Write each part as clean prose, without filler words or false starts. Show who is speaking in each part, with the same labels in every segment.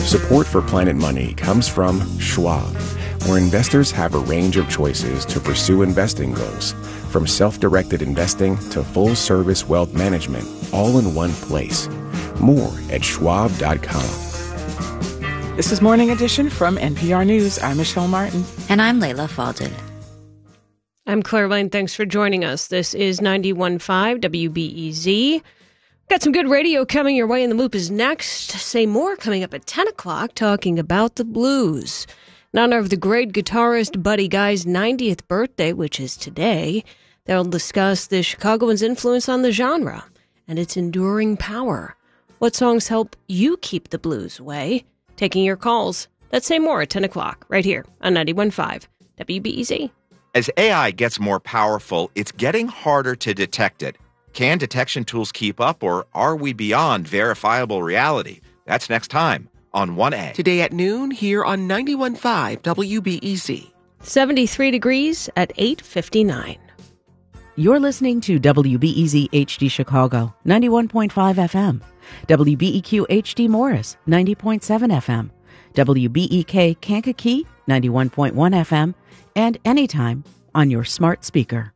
Speaker 1: Support for Planet Money comes from Schwab, where investors have a range of choices to pursue investing goals, from self-directed investing to full-service wealth management, all in one place. More at schwab.com.
Speaker 2: This is Morning Edition from NPR News. I'm Michelle Martin.
Speaker 3: And I'm Layla Faldin.
Speaker 4: I'm Claire Lane. Thanks for joining us. This is 91.5 WBEZ. Got some good radio coming your way, and The Loop is next. Say More coming up at 10 o'clock, talking about the blues. In honor of the great guitarist Buddy Guy's 90th birthday, which is today, they'll discuss the Chicagoans' influence on the genre and its enduring power. What songs help you keep the blues away? Taking your calls. Let's Say More at 10 o'clock, right here on 91.5 WBEZ.
Speaker 5: As AI gets more powerful, it's getting harder to detect it. Can detection tools keep up, or are we beyond verifiable reality? That's next time on 1A.
Speaker 6: Today at noon here on 91.5 WBEZ.
Speaker 4: 73 degrees at 8:59.
Speaker 7: You're listening to WBEZ HD Chicago, 91.5 FM. WBEQ HD Morris, 90.7 FM. WBEK Kankakee, 91.1 FM. And anytime on your smart speaker.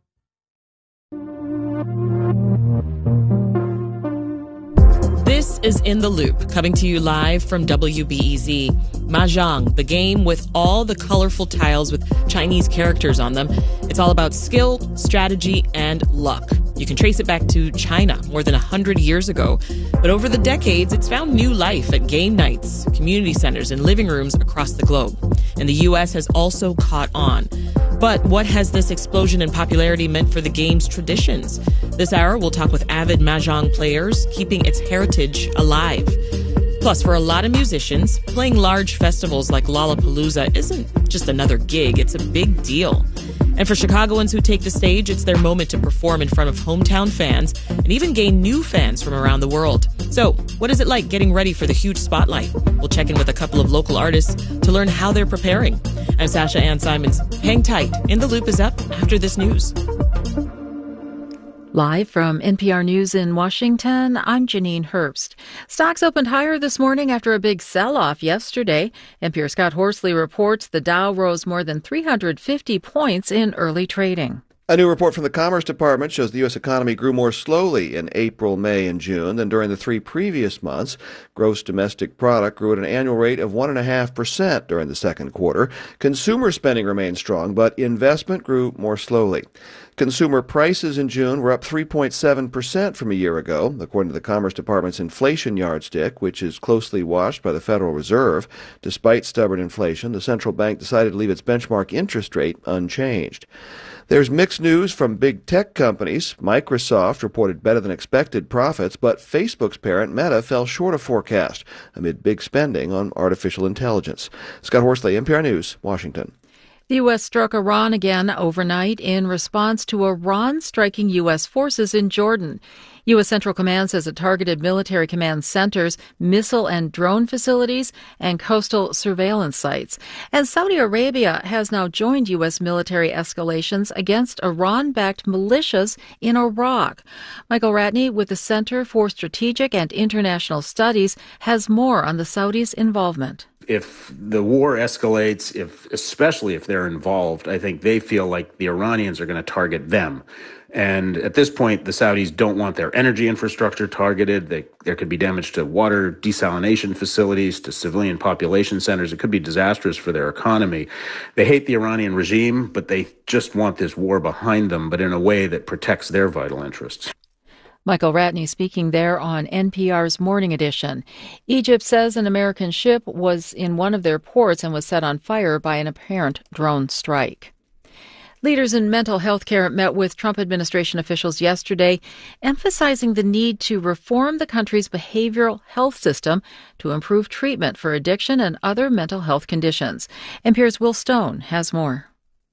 Speaker 8: This is In the Loop, coming to you live from WBEZ. Mahjong, the game with all the colorful tiles with Chinese characters on them. It's all about skill, strategy, and luck. You can trace it back to China more than 100 years ago. But over the decades, it's found new life at game nights, community centers, and living rooms across the globe. And the U.S. has also caught on. But what has this explosion in popularity meant for the game's traditions? This hour, we'll talk with avid Mahjong players, keeping its heritage alive. Plus, for a lot of musicians, playing large festivals like Lollapalooza isn't just another gig, it's a big deal. And for Chicagoans who take the stage, it's their moment to perform in front of hometown fans and even gain new fans from around the world. So, what is it like getting ready for the huge spotlight? We'll check in with a couple of local artists to learn how they're preparing. I'm Sasha Ann Simons. Hang tight. In the Loop is up after this news.
Speaker 3: Live from NPR News in Washington, I'm Janine Herbst. Stocks opened higher this morning after a big sell-off yesterday. NPR Scott Horsley reports the Dow rose more than 350 points in early trading.
Speaker 9: A new report from the Commerce Department shows the U.S. economy grew more slowly in April, May, and June than during the 3 previous months. Gross domestic product grew at an annual rate of 1.5% during the second quarter. Consumer spending remained strong, but investment grew more slowly. Consumer prices in June were up 3.7% from a year ago, according to the Commerce Department's inflation yardstick, which is closely watched by the Federal Reserve. Despite stubborn inflation, the central bank decided to leave its benchmark interest rate unchanged. There's mixed news from big tech companies. Microsoft reported better than expected profits, but Facebook's parent Meta fell short of forecast amid big spending on artificial intelligence. Scott Horsley, NPR News, Washington.
Speaker 3: The U.S. struck Iran again overnight in response to Iran striking U.S. forces in Jordan. U.S. Central Command says it targeted military command centers, missile and drone facilities, and coastal surveillance sites. And Saudi Arabia has now joined U.S. military escalations against Iran-backed militias in Iraq. Michael Ratney with the Center for Strategic and International Studies has more on the Saudis' involvement.
Speaker 10: If the war escalates, especially if they're involved, I think they feel like the Iranians are going to target them. And at this point, the Saudis don't want their energy infrastructure targeted. There could be damage to water desalination facilities, to civilian population centers. It could be disastrous for their economy. They hate the Iranian regime, but they just want this war behind them, but in a way that protects their vital interests.
Speaker 3: Michael Ratney speaking there on NPR's Morning Edition. Egypt says an American ship was in one of their ports and was set on fire by an apparent drone strike. Leaders in mental health care met with Trump administration officials yesterday, emphasizing the need to reform the country's behavioral health system to improve treatment for addiction and other mental health conditions. NPR's Will Stone has more.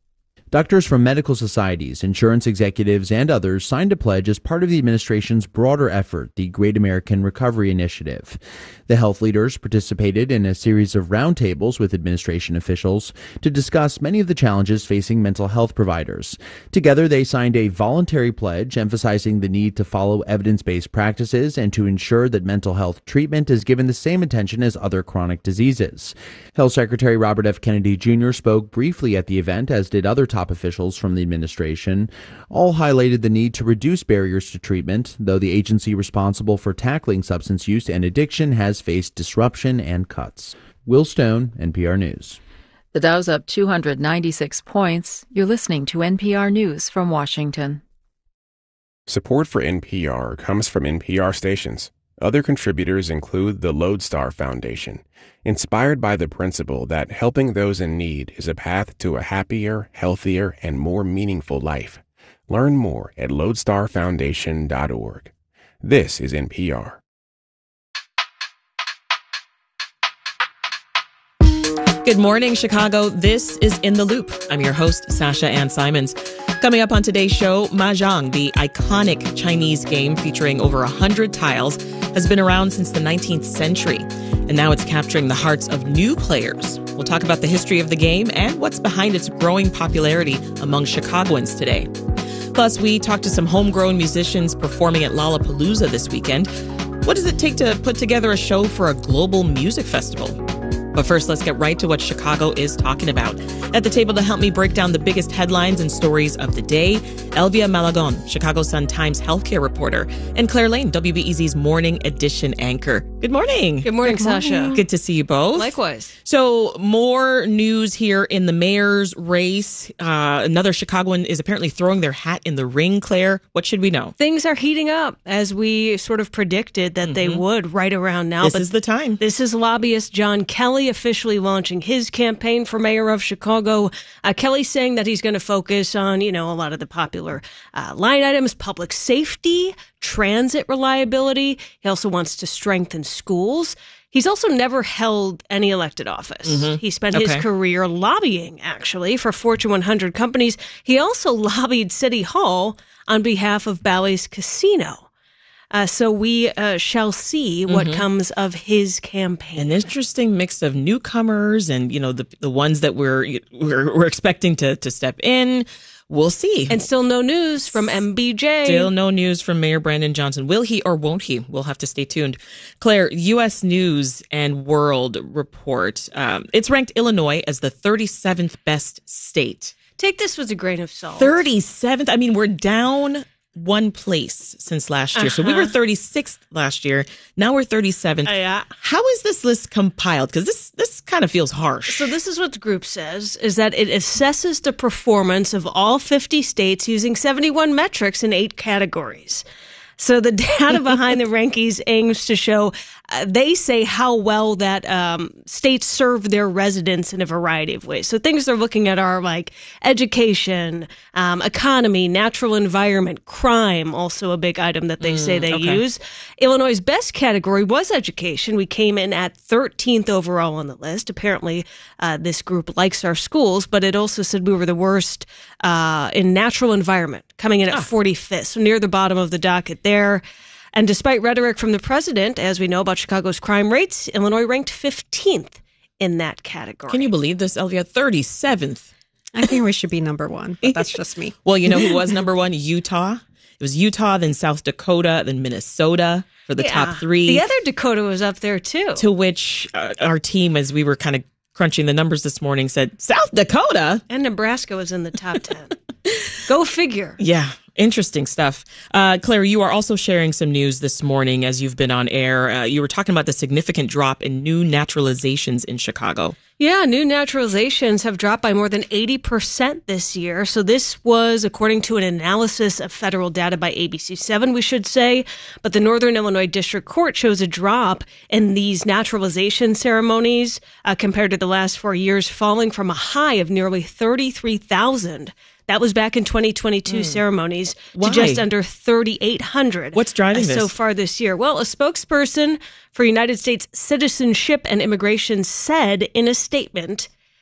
Speaker 11: Doctors from medical societies, insurance executives, and others signed a pledge as part of the administration's broader effort, the Great American Recovery Initiative. The health leaders participated in a series of roundtables with administration officials to discuss many of the challenges facing mental health providers. Together, they signed a voluntary pledge emphasizing the need to follow evidence-based practices and to ensure that mental health treatment is given the same attention as other chronic diseases. Health Secretary Robert F. Kennedy Jr. spoke briefly at the event, as did other top officials from the administration. All highlighted the need to reduce barriers to treatment, though the agency responsible for tackling substance use and addiction has faced disruption and cuts. Will Stone, NPR News.
Speaker 3: The Dow's up 296 points. You're listening to NPR News from Washington.
Speaker 1: Support for NPR comes from NPR stations. Other contributors include the Lodestar Foundation, inspired by the principle that helping those in need is a path to a happier, healthier, and more meaningful life. Learn more at lodestarfoundation.org. This is NPR.
Speaker 8: Good morning, Chicago. This is In the Loop. I'm your host, Sasha Ann Simons. Coming up on today's show, Mahjong, the iconic Chinese game featuring over 100 tiles, has been around since the 19th century, and now it's capturing the hearts of new players. We'll talk about the history of the game and what's behind its growing popularity among Chicagoans today. Plus, we talked to some homegrown musicians performing at Lollapalooza this weekend. What does it take to put together a show for a global music festival? But first, let's get right to what Chicago is talking about. At the table to help me break down the biggest headlines and stories of the day, Elvia Malagon, Chicago Sun-Times healthcare reporter, and Claire Lane, WBEZ's Morning Edition anchor. Good morning.
Speaker 4: Good morning, Sasha.
Speaker 8: Good to see you both.
Speaker 4: Likewise.
Speaker 8: So, more news here in the mayor's race. Another Chicagoan is apparently throwing their hat in the ring, Claire. What should we know?
Speaker 4: Things are heating up, as we sort of predicted that they would right around now.
Speaker 8: This is the time.
Speaker 4: This is lobbyist John Kelly officially launching his campaign for mayor of Chicago. Kelly's saying that he's going to focus on, a lot of the popular line items, public safety, transit reliability. He also wants to strengthen schools. He's also never held any elected office. He spent his career lobbying, actually, for Fortune 100 companies. He also lobbied City Hall on behalf of Bally's Casino. So we shall see what comes of his campaign.
Speaker 8: An interesting mix of newcomers and, the ones that we're expecting to step in. We'll see.
Speaker 4: And still no news from MBJ.
Speaker 8: Still no news from Mayor Brandon Johnson. Will he or won't he? We'll have to stay tuned. Claire, U.S. News and World Report. It's ranked Illinois as the 37th best state.
Speaker 4: Take this with a grain of salt.
Speaker 8: 37th? I mean, we're down one place since last year. So we were 36th last year. Now we're 37th. How is this list compiled? Because this kind of feels harsh.
Speaker 4: So this is what the group says, is that it assesses the performance of all 50 states using 71 metrics in 8 categories. So the data behind the rankings aims to show, they say, how well that states serve their residents in a variety of ways. So things they're looking at are like education, economy, natural environment, crime, also a big item that they say they use. Illinois' best category was education. We came in at 13th overall on the list. Apparently, this group likes our schools, but it also said we were the worst in natural environment, coming in at 45th, so near the bottom of the docket there. And despite rhetoric from the president, as we know about Chicago's crime rates, Illinois ranked 15th in that category.
Speaker 8: Can you believe this, Elvia? 37th.
Speaker 12: I think we should be number one, but that's just me.
Speaker 8: Well, you know who was number one? Utah. It was Utah, then South Dakota, then Minnesota for the top 3.
Speaker 4: The other Dakota was up there, too.
Speaker 8: To which our team, as we were kind of crunching the numbers this morning, said, South Dakota?
Speaker 4: And Nebraska was in the top 10. Go figure.
Speaker 8: Yeah. Interesting stuff. Claire, you are also sharing some news this morning as you've been on air. You were talking about the significant drop in new naturalizations in Chicago.
Speaker 4: Yeah, new naturalizations have dropped by more than 80% this year. So this was according to an analysis of federal data by ABC7, we should say. But the Northern Illinois District Court shows a drop in these naturalization ceremonies compared to the last 4 years, falling from a high of nearly 33,000. That was back in 2022 ceremonies to just under 3,800.
Speaker 8: What's driving this?
Speaker 4: So far this year? Well, a spokesperson for United States Citizenship and Immigration said in a statement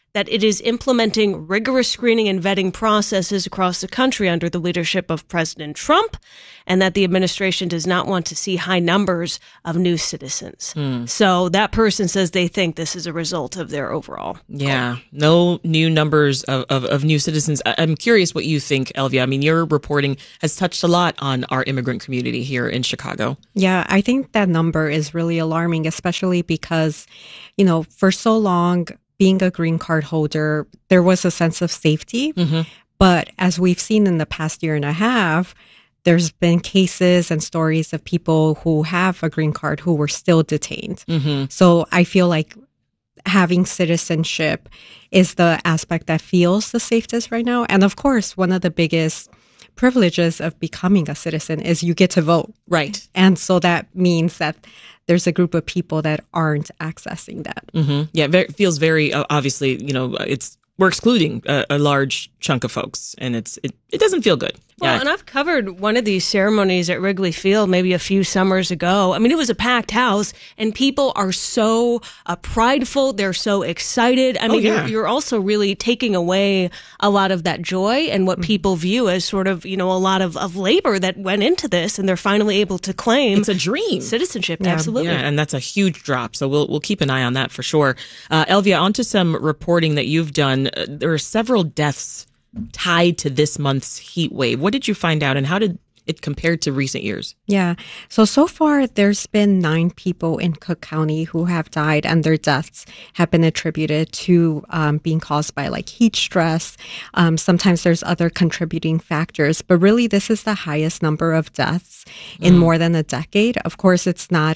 Speaker 4: that it is implementing rigorous screening and vetting processes across the country under the leadership of President Trump, and that the administration does not want to see high numbers of new citizens. So that person says they think this is a result of their overall
Speaker 8: goal. No new numbers of new citizens. I'm curious what you think, Elvia. I mean, your reporting has touched a lot on our immigrant community here in Chicago.
Speaker 12: Yeah, I think that number is really alarming, especially because, for so long, being a green card holder, there was a sense of safety. But as we've seen in the past year and a half, there's been cases and stories of people who have a green card who were still detained. So I feel like having citizenship is the aspect that feels the safest right now. And of course, one of the biggest privileges of becoming a citizen is you get to vote.
Speaker 8: Right.
Speaker 12: And so that means that there's a group of people that aren't accessing that.
Speaker 8: Yeah, it feels very, obviously, we're excluding a large chunk of folks, and it doesn't feel good.
Speaker 4: Well, and I've covered one of these ceremonies at Wrigley Field maybe a few summers ago. I mean, it was a packed house, and people are so prideful. They're so excited. I mean, you're also really taking away a lot of that joy and what people view as sort of, a lot of labor that went into this, and they're finally able to claim.
Speaker 8: It's a dream.
Speaker 4: Citizenship, absolutely.
Speaker 8: Yeah, and that's a huge drop. So we'll keep an eye on that for sure. Elvia, onto some reporting that you've done. There are several deaths tied to this month's heat wave. What did you find out, and how did it compare to recent years?
Speaker 12: Yeah. So far, there's been 9 people in Cook County who have died, and their deaths have been attributed to being caused by heat stress. Sometimes there's other contributing factors, but really this is the highest number of deaths in more than a decade. Of course, it's not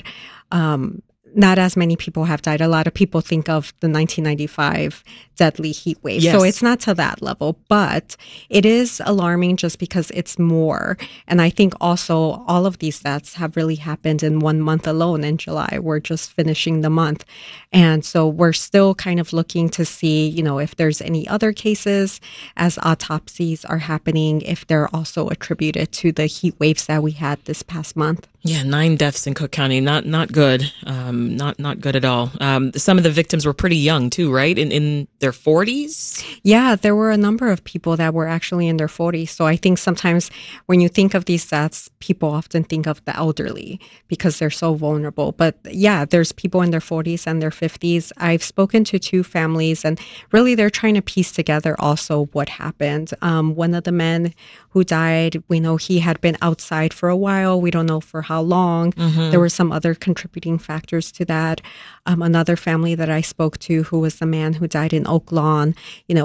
Speaker 12: as many people have died. A lot of people think of the 1995 deadly heat wave.
Speaker 8: Yes.
Speaker 12: So it's not to that level, but it is alarming just because it's more. And I think also all of these deaths have really happened in 1 month alone in July. We're just finishing the month. And so we're still kind of looking to see, if there's any other cases as autopsies are happening, if they're also attributed to the heat waves that we had this past month.
Speaker 8: Yeah, 9 deaths in Cook County. Not good. Not good at all. Some of the victims were pretty young too, right? In their 40s?
Speaker 12: Yeah, there were a number of people that were actually in their 40s. So I think sometimes when you think of these deaths, people often think of the elderly because they're so vulnerable. But yeah, there's people in their 40s and their 50s. I've spoken to 2 families, and really they're trying to piece together also what happened. One of the men who died, we know he had been outside for a while. We don't know for how long. There were some other contributing factors to that. Another family that I spoke to, who was the man who died in Oak Lawn,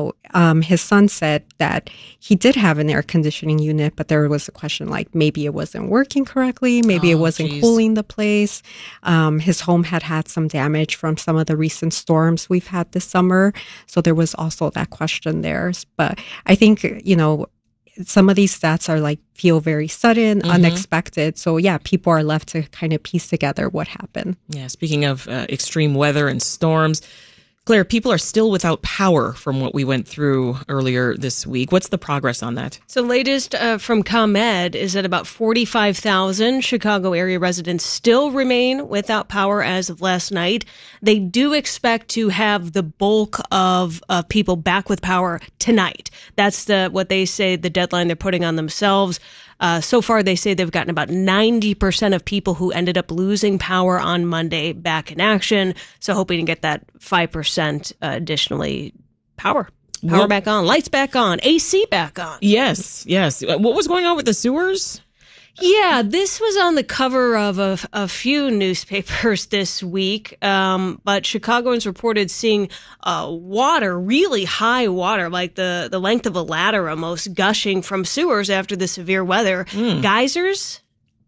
Speaker 12: his son said that he did have an air conditioning unit, but there was a question maybe it wasn't working correctly, maybe it wasn't cooling the place. His home had some damage from some of the recent storms we've had this summer. So there was also that question there. But I think, some of these stats are feel very sudden, unexpected. So yeah, people are left to kind of piece together what happened.
Speaker 8: Yeah. Speaking of extreme weather and storms, Claire, people are still without power from what we went through earlier this week. What's the progress on that?
Speaker 4: So latest from ComEd is that about 45,000 Chicago area residents still remain without power as of last night. They do expect to have the bulk of people back with power tonight. That's what they say the deadline they're putting on themselves. So far, they say they've gotten about 90% of people who ended up losing power on Monday back in action. So hoping to get that 5% additionally power back on, lights back on, AC back on.
Speaker 8: Yes. What was going on with the sewers?
Speaker 4: Yeah, this was on the cover of a few newspapers this week, but Chicagoans reported seeing water, really high water, like the length of a ladder almost, gushing from sewers after the severe weather. Geysers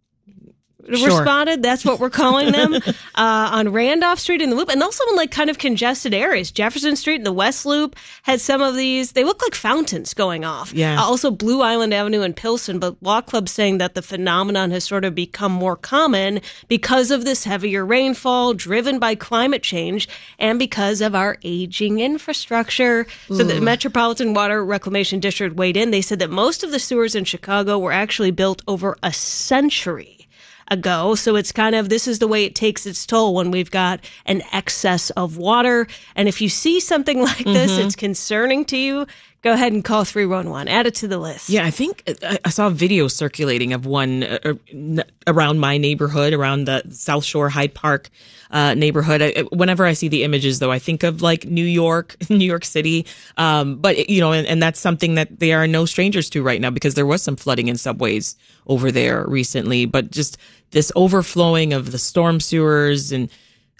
Speaker 4: were spotted. That's what we're calling them on Randolph Street in the Loop, and also in kind of congested areas. Jefferson Street and the West Loop had some of these. They look like fountains going off.
Speaker 8: Yeah.
Speaker 4: Also Blue Island Avenue in Pilsen, but Law Club's saying that the phenomenon has sort of become more common because of this heavier rainfall driven by climate change and because of our aging infrastructure. So the Metropolitan Water Reclamation District weighed in. They said that most of the sewers in Chicago were actually built over a century. ago. So it's kind of, this is the way it takes its toll when we've got an excess of water. And if you see something like this, it's concerning to you, go ahead and call 311. Add it to the list.
Speaker 8: Yeah, I think I saw a video circulating of one around my neighborhood, around the South Shore Hyde Park neighborhood. Whenever I see the images, though, I think of like New York City. But, you know, and that's something that they are no strangers to right now, because there was some flooding in subways over there recently. But just this overflowing of the storm sewers, and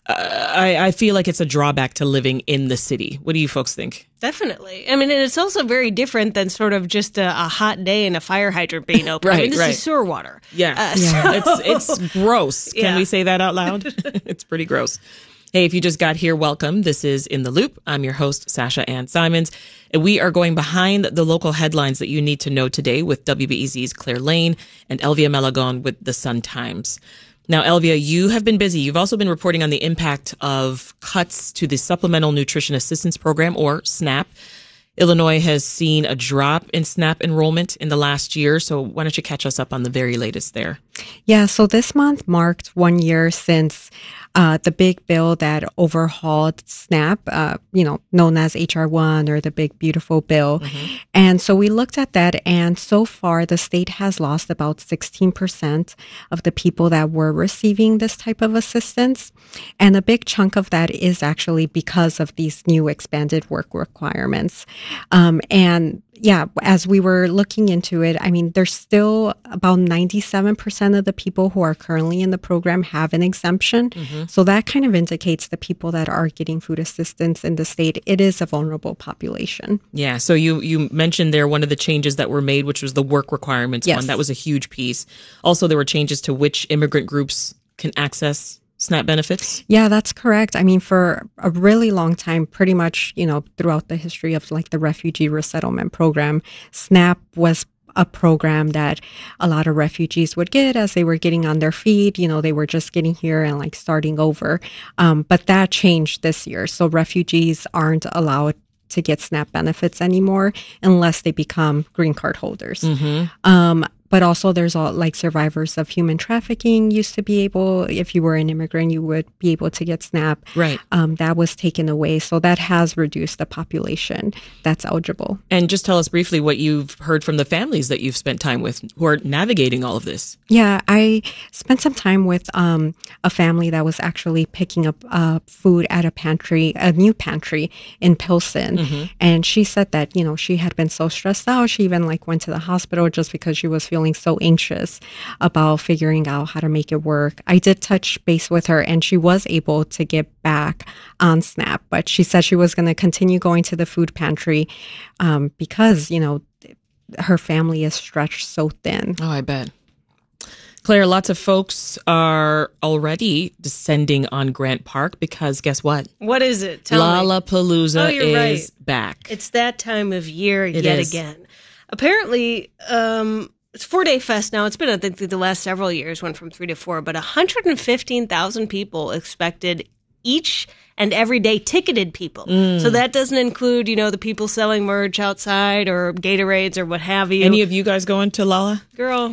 Speaker 8: I feel like it's a drawback to living in the city. What do you folks think?
Speaker 4: Definitely. I mean, and it's also very different than sort of just a hot day and a fire hydrant being open.
Speaker 8: Right,
Speaker 4: I mean, this is sewer water.
Speaker 8: Yeah. It's gross. Can we say that out loud? It's pretty gross. Hey, if you just got here, welcome. This is In the Loop. I'm your host, Sasha Ann Simons. And we are going behind the local headlines that you need to know today with WBEZ's Claire Lane and Elvia Malagon with the Sun-Times. Now, Elvia, you have been busy. You've also been reporting on the impact of cuts to the Supplemental Nutrition Assistance Program, or SNAP. Illinois has seen a drop in SNAP enrollment in the last year. So why don't you catch us up on the very latest there?
Speaker 12: Yeah, so this month marked 1 year since the big bill that overhauled SNAP, known as HR 1 or the Big Beautiful Bill. And so we looked at that, and so far the state has lost about 16% of the people that were receiving this type of assistance. And a big chunk of that is actually because of these new expanded work requirements. And yeah, as we were looking into it, I mean, there's still about 97% of the people who are currently in the program have an exemption. So that kind of indicates the people that are getting food assistance in the state, it is a vulnerable population.
Speaker 8: Yeah. So you mentioned there one of the changes that were made, which was the work requirements one. That was a huge piece. Also, there were changes to which immigrant groups can access SNAP benefits?
Speaker 12: Yeah, that's correct. I mean, for a really long time, pretty much, throughout the history of like the refugee resettlement program, SNAP was a program that a lot of refugees would get as they were getting on their feet. They were just getting here and like starting over. But that changed this year. So refugees aren't allowed to get SNAP benefits anymore unless they become green card holders. But also there's all like survivors of human trafficking used to be able, if you were an immigrant, you would be able to get SNAP.
Speaker 8: Right.
Speaker 12: That was taken away. So that has reduced the population that's eligible.
Speaker 8: And just tell us briefly what you've heard from the families that you've spent time with who are navigating all of this.
Speaker 12: Yeah, I spent some time with a family that was actually picking up food at a new pantry in Pilsen. And she said that, she had been so stressed out. She even went to the hospital just because she was feeling so anxious about figuring out how to make it work. I did touch base with her, and she was able to get back on SNAP, but she said she was going to continue going to the food pantry because, her family is stretched so thin.
Speaker 8: Oh, I bet. Claire, lots of folks are already descending on Grant Park because guess what?
Speaker 4: What is it? Tell me.
Speaker 8: Lollapalooza is back.
Speaker 4: It's that time of year yet again. Apparently, it's 4-day fest now. It's been, I think, the last several years, went from 3 to 4, but 115,000 people expected each and every day, ticketed people. So that doesn't include, the people selling merch outside or Gatorades or what have you.
Speaker 8: Any of you guys going to Lolla?
Speaker 4: Girl,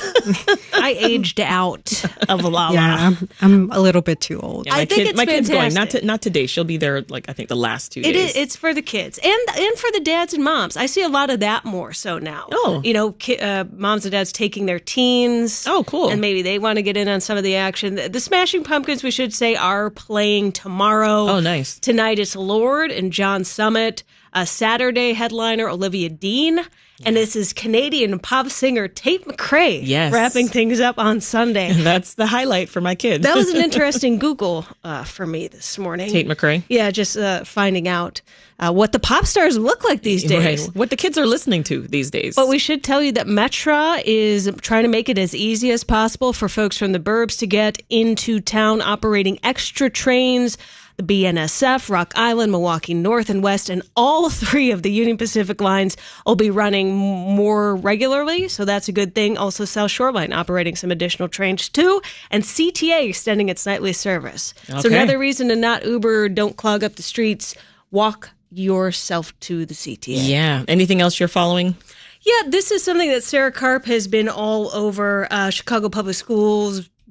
Speaker 4: I aged out of Lolla.
Speaker 12: Yeah, I'm a little bit too old.
Speaker 8: Yeah,
Speaker 4: I think it's
Speaker 8: my kid's going.
Speaker 4: fantastic.
Speaker 8: Not today. She'll be there. I think the last 2 days.
Speaker 4: It's for the kids and for the dads and moms. I see a lot of that more so now.
Speaker 8: Oh,
Speaker 4: moms and dads taking their teens.
Speaker 8: Oh, cool.
Speaker 4: And maybe they want to get in on some of the action. The Smashing Pumpkins, we should say, are playing tomorrow.
Speaker 8: Oh, nice.
Speaker 4: Tonight it's Lord and John Summit. Saturday headliner Olivia Dean. And this is Canadian pop singer Tate McRae wrapping things up on Sunday.
Speaker 8: And that's the highlight for my kid.
Speaker 4: That was an interesting Google for me this morning.
Speaker 8: Tate McRae?
Speaker 4: Yeah, just finding out what the pop stars look like these days.
Speaker 8: Right. What the kids are listening to these days.
Speaker 4: But we should tell you that Metra is trying to make it as easy as possible for folks from the burbs to get into town, operating extra trains. The BNSF, Rock Island, Milwaukee North and West, and all 3 of the Union Pacific lines will be running more regularly, so that's a good thing. Also, South Shoreline operating some additional trains too, and CTA extending its nightly service. Okay. So another reason to not Uber, don't clog up the streets, walk yourself to the CTA.
Speaker 8: Yeah. Anything else you're following?
Speaker 4: Yeah, this is something that Sarah Karp has been all over Chicago Public Schools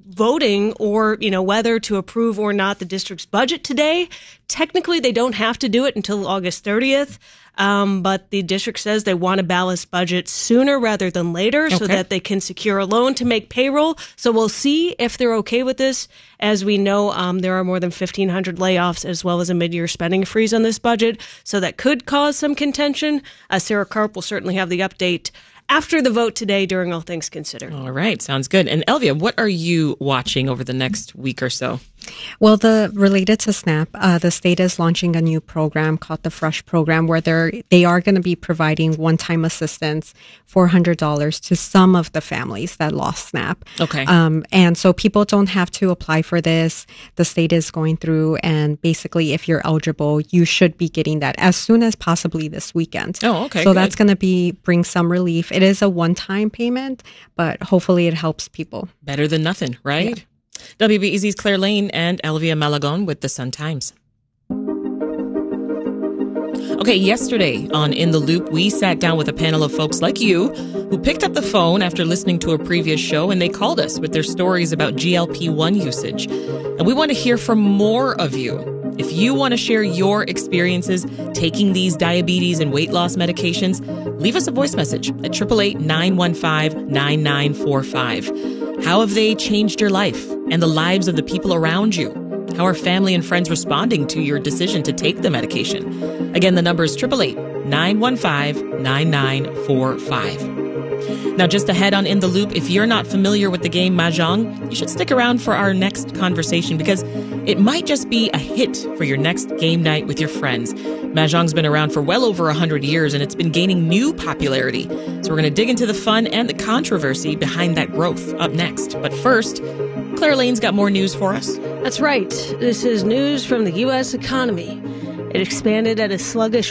Speaker 4: voting or, whether to approve or not the district's budget today. Technically, they don't have to do it until August 30th. But the district says they want a balanced budget sooner rather than later so that they can secure a loan to make payroll. So we'll see if they're okay with this. As we know, there are more than 1,500 layoffs as well as a mid-year spending freeze on this budget. So that could cause some contention. Sarah Karp will certainly have the update after the vote today during All Things Considered.
Speaker 8: All right. Sounds good. And Elvia, what are you watching over the next week or so?
Speaker 12: Well, related to SNAP, the state is launching a new program called the Fresh Program, where they are going to be providing one-time assistance, $400 to some of the families that lost SNAP.
Speaker 8: Okay.
Speaker 12: And so people don't have to apply for this. The state is going through, and basically, if you're eligible, you should be getting that as soon as possibly this weekend.
Speaker 8: Oh, okay.
Speaker 12: So
Speaker 8: good.
Speaker 12: that's going to bring some relief. It is a one-time payment, but hopefully it helps people.
Speaker 8: Better than nothing, right? Yeah. WBEZ's Claire Lane and Elvia Malagon with the Sun-Times. Okay, yesterday on In the Loop, we sat down with a panel of folks like you who picked up the phone after listening to a previous show, and they called us with their stories about GLP-1 usage. And we want to hear from more of you. If you want to share your experiences taking these diabetes and weight loss medications, leave us a voice message at 888-915-9945. How have they changed your life and the lives of the people around you? How are family and friends responding to your decision to take the medication? Again, the number is 888-915-9945. Now, just ahead on In the Loop, if you're not familiar with the game Mahjong, you should stick around for our next conversation because it might just be a hit for your next game night with your friends. Mahjong's been around for well over 100 years and it's been gaining new popularity. So we're going to dig into the fun and the controversy behind that growth up next. But first, Claire Lane's got more news for us.
Speaker 4: That's right. This is news from the U.S. economy. It expanded at a sluggish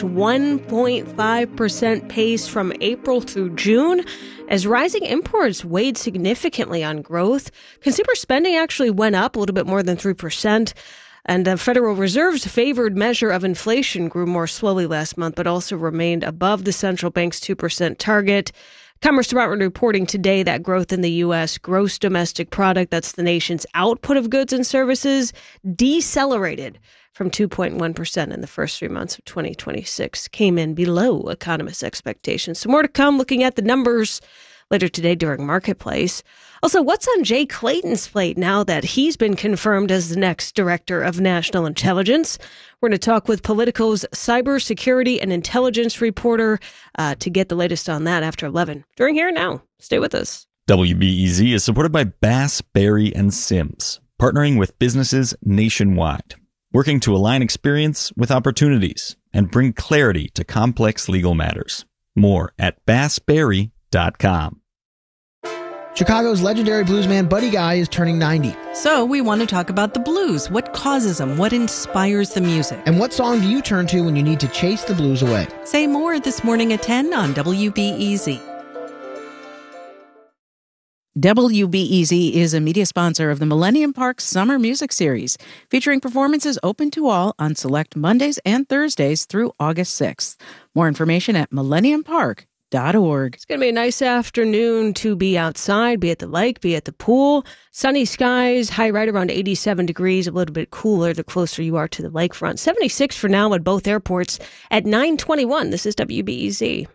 Speaker 4: 1.5% pace from April through June as rising imports weighed significantly on growth. Consumer spending actually went up a little bit more than 3%. And the Federal Reserve's favored measure of inflation grew more slowly last month, but also remained above the central bank's 2% target. Commerce Department reporting today that growth in the U.S. gross domestic product, that's the nation's output of goods and services, decelerated from 2.1% in the first 3 months of 2026, came in below economists' expectations. So more to come looking at the numbers later today during Marketplace. Also, what's on Jay Clayton's plate now that he's been confirmed as the next Director of National Intelligence? We're going to talk with Politico's cybersecurity and intelligence reporter to get the latest on that after 11. During Here and Now. Stay with us.
Speaker 13: WBEZ is supported by Bass, Berry & Sims, partnering with businesses nationwide, working to align experience with opportunities and bring clarity to complex legal matters. More at bassberry.com.
Speaker 14: Chicago's legendary bluesman Buddy Guy is turning 90.
Speaker 15: So we want to talk about the blues. What causes them? What inspires the music?
Speaker 14: And what song do you turn to when you need to chase the blues away?
Speaker 15: Say more this morning at 10 on WBEZ.
Speaker 7: WBEZ is a media sponsor of the Millennium Park Summer Music Series, featuring performances open to all on select Mondays and Thursdays through August 6th. More information at millenniumpark.org.
Speaker 4: It's going to be a nice afternoon to be outside, be at the lake, be at the pool. Sunny skies, high right around 87 degrees, a little bit cooler the closer you are to the lakefront. 76 for now at both airports at 9:21. This is WBEZ.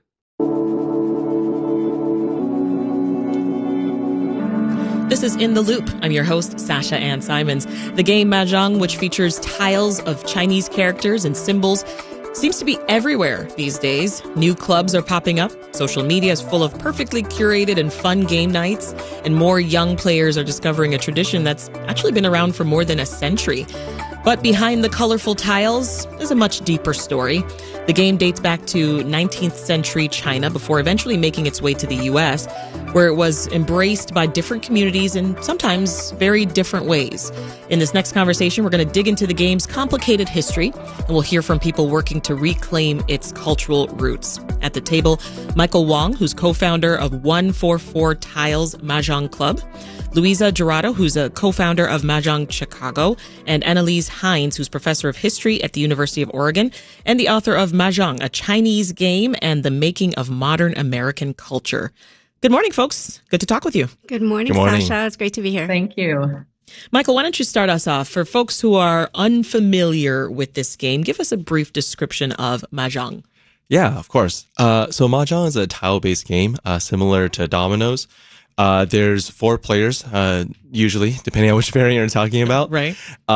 Speaker 8: This is In the Loop. I'm your host, Sasha Ann Simons. The game Mahjong, which features tiles of Chinese characters and symbols, seems to be everywhere these days. New clubs are popping up. Social media is full of perfectly curated and fun game nights. And more young players are discovering a tradition that's actually been around for more than a century. But behind the colorful tiles is a much deeper story. The game dates back to 19th century China before eventually making its way to the U.S., where it was embraced by different communities in sometimes very different ways. In this next conversation, we're going to dig into the game's complicated history, and we'll hear from people working to reclaim its cultural roots. At the table, Michael Wong, who's co-founder of 144 Tiles Mahjong Club, Louisa Jurado, who's a co-founder of Mahjong Chicago, and Annalise Hines, who's professor of history at the University of Oregon, and the author of Mahjong, a Chinese game and the making of modern American culture. Good morning, folks. Good to talk with you.
Speaker 16: Good morning,
Speaker 13: Good morning.
Speaker 16: Sasha. It's great to be here.
Speaker 17: Thank you.
Speaker 8: Michael, why don't you start us off? For folks who are unfamiliar with this game, give us a brief description of Mahjong.
Speaker 18: Yeah, of course. So Mahjong is a tile-based game, similar to dominoes. There's 4 players, usually, depending on which variant you're talking about.
Speaker 8: Right.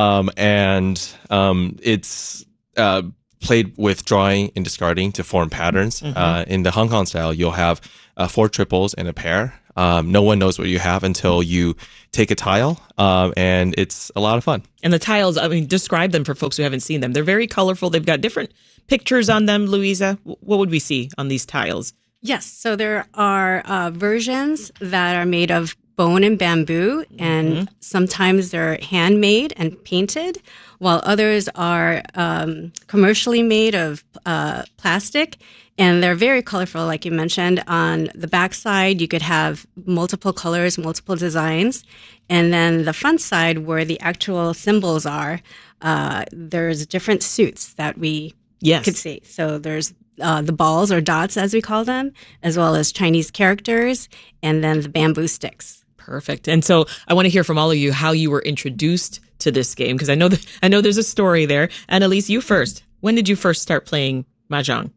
Speaker 18: It's played with drawing and discarding to form patterns. In the Hong Kong style, you'll have 4 triples and a pair. No one knows what you have until you take a tile, and it's a lot of fun.
Speaker 8: And the tiles, I mean, describe them for folks who haven't seen them. They're very colorful. They've got different pictures on them. Louisa, what would we see on these tiles?
Speaker 16: Yes. So there are versions that are made of bone and bamboo, and sometimes they're handmade and painted, while others are commercially made of plastic. And they're very colorful, like you mentioned. On the back side, you could have multiple colors, multiple designs. And then the front side, where the actual symbols are, there's different suits that we could see. So there's the balls or dots, as we call them, as well as Chinese characters, and then the bamboo sticks.
Speaker 8: Perfect. And so I want to hear from all of you how you were introduced to this game, because I know there's a story there. Annalise, you first. When did you first start playing Mahjong?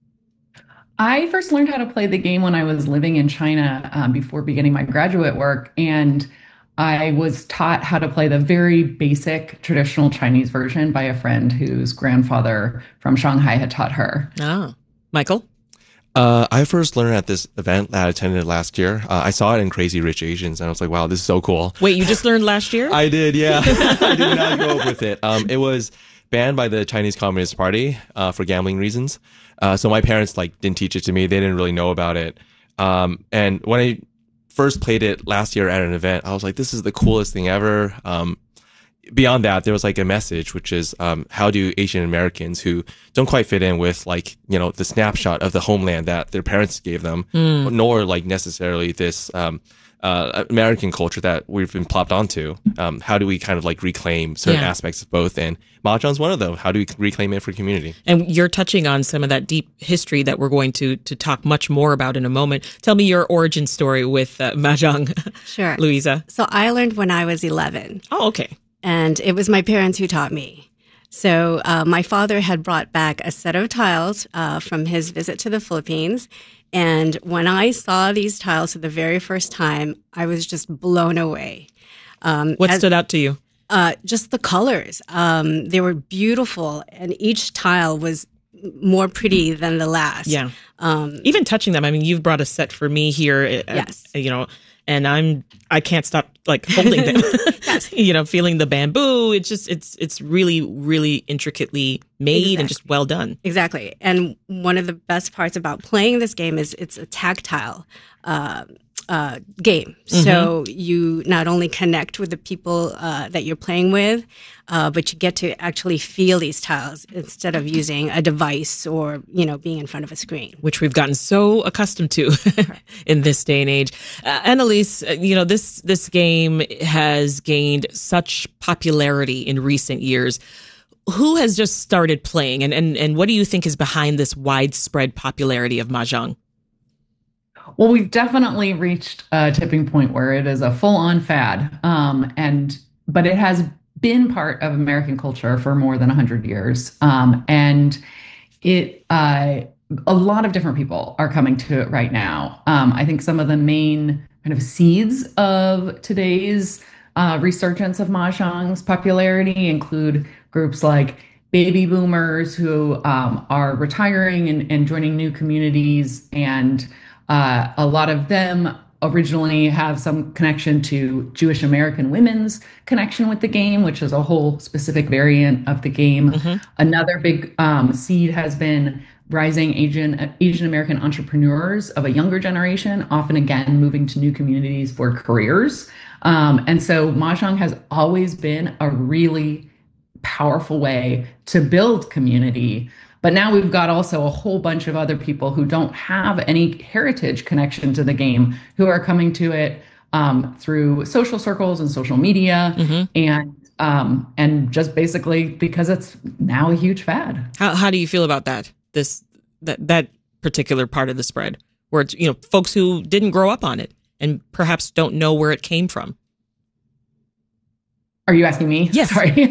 Speaker 17: I first learned how to play the game when I was living in China before beginning my graduate work, and I was taught how to play the very basic traditional Chinese version by a friend whose grandfather from Shanghai had taught her.
Speaker 8: Oh, Michael?
Speaker 18: I first learned at this event that I attended last year. I saw it in Crazy Rich Asians, and I was like, wow, this is so cool.
Speaker 8: Wait, you just learned last year?
Speaker 18: I did, yeah. I did not grow up with it. It was banned by the Chinese Communist Party for gambling reasons. So my parents didn't teach it to me. They didn't really know about it. And when I first played it last year at an event, I was like, this is the coolest thing ever. Beyond that, there was a message, which is how do Asian Americans who don't quite fit in with the snapshot of the homeland that their parents gave them, nor necessarily this American culture that we've been plopped onto. How do we kind of reclaim certain aspects of both? And Mahjong's one of them. How do we reclaim it for community?
Speaker 8: And you're touching on some of that deep history that we're going to talk much more about in a moment. Tell me your origin story with Mahjong.
Speaker 16: Sure.
Speaker 8: Louisa.
Speaker 16: So I learned when I was 11.
Speaker 8: Oh, okay.
Speaker 16: And it was my parents who taught me. So my father had brought back a set of tiles from his visit to the Philippines. And when I saw these tiles for the very first time, I was just blown away.
Speaker 8: What stood out to you?
Speaker 16: Just the colors. They were beautiful, and each tile was more pretty than the last.
Speaker 8: Yeah. Even touching them. I mean, you've brought a set for me here.
Speaker 16: Yes.
Speaker 8: And I can't stop holding them. Yes. Feeling the bamboo. It's just it's really, really intricately made and just well done.
Speaker 16: Exactly. And one of the best parts about playing this game is it's a tactile game. So you not only connect with the people that you're playing with, but you get to actually feel these tiles instead of using a device or, being in front of a screen.
Speaker 8: Which we've gotten so accustomed to in this day and age. Annalise, this game has gained such popularity in recent years. Who has just started playing, and what do you think is behind this widespread popularity of Mahjong?
Speaker 17: Well, we've definitely reached a tipping point where it is a full-on fad, but it has been part of American culture for more than 100 years, and a lot of different people are coming to it right now. I think some of the main kind of seeds of today's resurgence of Mahjong's popularity include groups like baby boomers who are retiring and joining new communities, and a lot of them originally have some connection to Jewish American women's connection with the game, which is a whole specific variant of the game. Another big seed has been rising Asian American entrepreneurs of a younger generation, often again moving to new communities for careers. And so Mahjong has always been a really powerful way to build community. But now we've got also a whole bunch of other people who don't have any heritage connection to the game who are coming to it through social circles and social media, and just basically because it's now a huge fad.
Speaker 8: How do you feel about that? That particular part of the spread? where it's, folks who didn't grow up on it and perhaps don't know where it came from?
Speaker 17: Are you asking me?
Speaker 8: Yes.
Speaker 17: Sorry.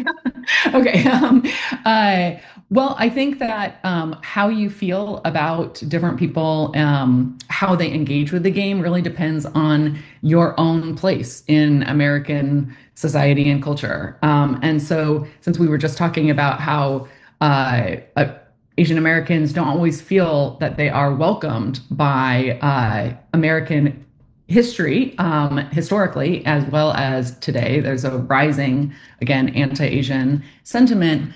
Speaker 17: Okay. Well, I think that how you feel about different people, how they engage with the game really depends on your own place in American society and culture. And so since we were just talking about how Asian Americans don't always feel that they are welcomed by American history, historically, as well as today, there's a rising, again, anti-Asian sentiment